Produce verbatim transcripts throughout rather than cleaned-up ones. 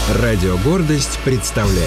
Радио «Гордость» представляет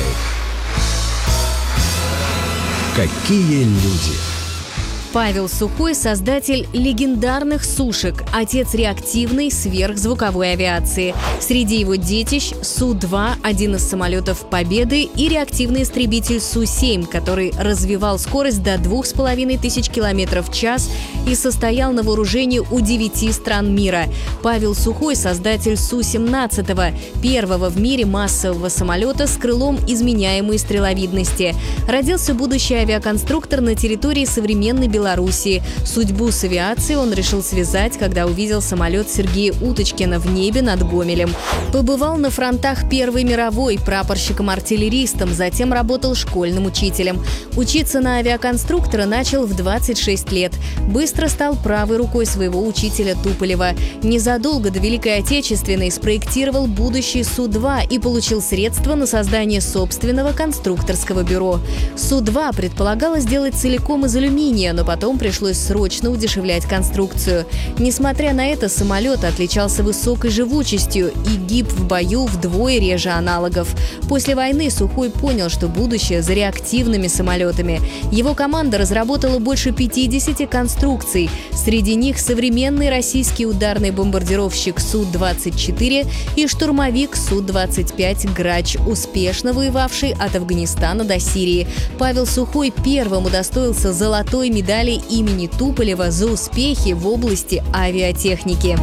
«Какие люди». Павел Сухой – создатель легендарных сушек, отец реактивной сверхзвуковой авиации. Среди его детищ Су два – один из самолетов Победы, и реактивный истребитель Су семь, который развивал скорость до двух с половиной тысяч километров в час и состоял на вооружении у девяти стран мира. Павел Сухой – создатель Су семнадцать, первого в мире массового самолета с крылом изменяемой стреловидности. Родился будущий авиаконструктор на территории современной Беларуси. Белоруссии. Судьбу с авиацией он решил связать, когда увидел самолет Сергея Уточкина в небе над Гомелем. Побывал на фронтах Первой мировой, прапорщиком-артиллеристом, затем работал школьным учителем. Учиться на авиаконструктора начал в двадцать шесть лет. Быстро стал правой рукой своего учителя Туполева. Незадолго до Великой Отечественной спроектировал будущий Су два и получил средства на создание собственного конструкторского бюро. Су два предполагалось сделать целиком из алюминия, но потом пришлось срочно удешевлять конструкцию. Несмотря на это, самолет отличался высокой живучестью и гиб в бою вдвое реже аналогов. После войны Сухой понял, что будущее за реактивными самолетами. Его команда разработала больше пятидесяти конструкций. Среди них современный российский ударный бомбардировщик Су двадцать четыре и штурмовик Су двадцать пять «Грач», успешно воевавший от Афганистана до Сирии. Павел Сухой первым удостоился золотой медали имени Туполева за успехи в области авиатехники.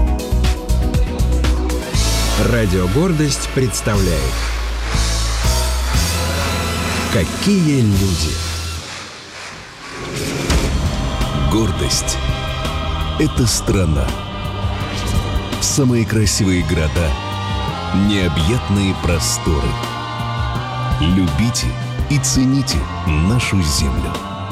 Радио «Гордость» представляет «Какие люди». Гордость – это страна. Самые красивые города, необъятные просторы. Любите и цените нашу землю.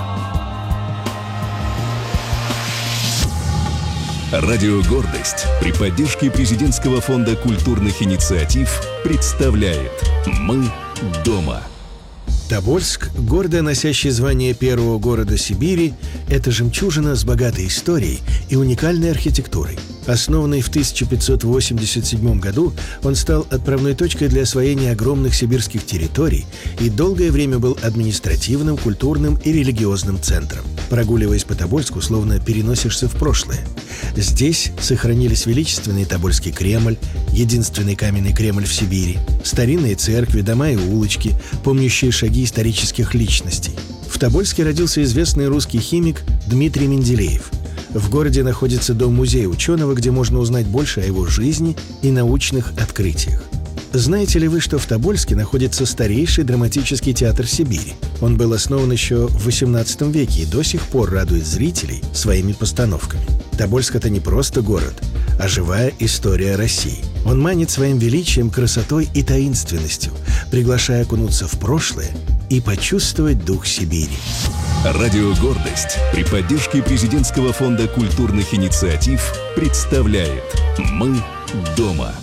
Радио «Гордость» при поддержке Президентского фонда культурных инициатив представляет «Мы дома». Тобольск, гордо носящий звание первого города Сибири, это жемчужина с богатой историей и уникальной архитектурой. Основанный в тысяча пятьсот восемьдесят седьмом году, он стал отправной точкой для освоения огромных сибирских территорий и долгое время был административным, культурным и религиозным центром. Прогуливаясь по Тобольску, словно переносишься в прошлое. Здесь сохранились величественный Тобольский Кремль, единственный каменный Кремль в Сибири, старинные церкви, дома и улочки, помнящие шаги исторических личностей. В Тобольске родился известный русский химик Дмитрий Менделеев. В городе находится дом-музей ученого, где можно узнать больше о его жизни и научных открытиях. Знаете ли вы, что в Тобольске находится старейший драматический театр Сибири? Он был основан еще в восемнадцатом веке и до сих пор радует зрителей своими постановками. Тобольск – это не просто город, а живая история России. Он манит своим величием, красотой и таинственностью, приглашая окунуться в прошлое и почувствовать дух Сибири. Радио «Гордость» при поддержке Президентского фонда культурных инициатив представляет «Мы дома».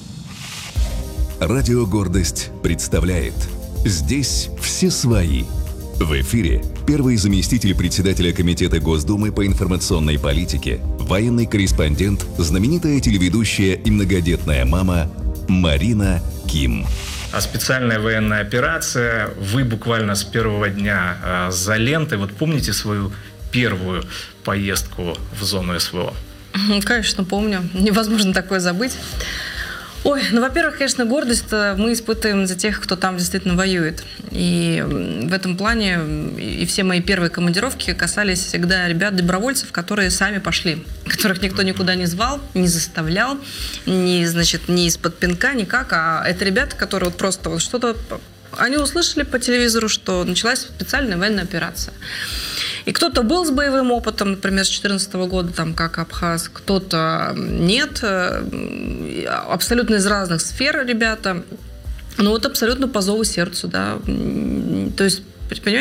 Радио «Гордость» представляет «Здесь все свои». В эфире первый заместитель председателя Комитета Госдумы по информационной политике, военный корреспондент, знаменитая телеведущая и многодетная мама Марина Ким. А специальная военная операция. Вы буквально с первого дня э, за лентой. Вот помните свою первую поездку в зону СВО? Конечно, помню. Невозможно такое забыть. Ой, ну, во-первых, конечно, гордость мы испытываем за тех, кто там действительно воюет. И в этом плане и все мои первые командировки касались всегда ребят-добровольцев, которые сами пошли, которых никто никуда не звал, не заставлял, ни, значит, ни из-под пинка, никак. А это ребята, которые вот просто вот что-то... Они услышали по телевизору, что началась специальная военная операция. И кто-то был с боевым опытом, например, с две тысячи четырнадцатого года, там, как Абхаз, кто-то нет. Абсолютно из разных сфер ребята. Ну вот абсолютно по зову сердцу, да. То есть, понимаете,